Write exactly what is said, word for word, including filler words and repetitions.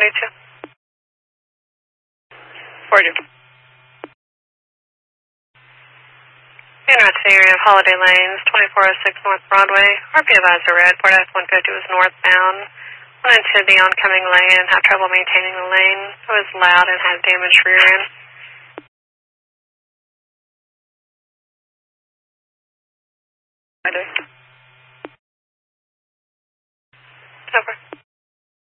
twenty-two. forty. Interrupt area of Holiday Lanes, twenty-four oh six North Broadway. R P advisor red, Ford F one fifty was northbound. Went into the oncoming lane and had trouble maintaining the lane. It was loud and had damaged rear end. I do. Over.